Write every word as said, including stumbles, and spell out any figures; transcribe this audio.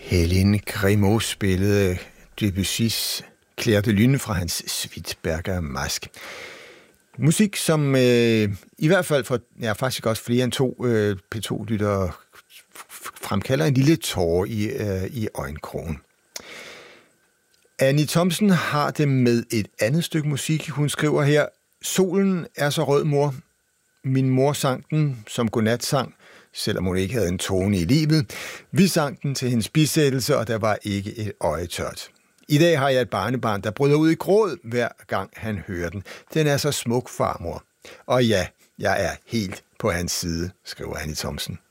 Hélène Grimaud spillede Debussys Clair de Lune fra hans Svitberger Mask. Musik, som øh, i hvert fald for ja, faktisk også flere end to øh, P to-lyttere fremkalder en lille tårer i, øh, i øjenkrogen. Annie Thomsen har det med et andet stykke musik. Hun skriver her: Solen er så rød, mor. Min mor sang den som godnatsang, selvom hun ikke havde en tone i livet. Vi sang den til hendes bisættelse, og der var ikke et øje tørt. I dag har jeg et barnebarn, der bryder ud i gråd, hver gang han hører den. Den er så smuk, farmor. Og ja, jeg er helt på hans side, skriver Annie Thomsen.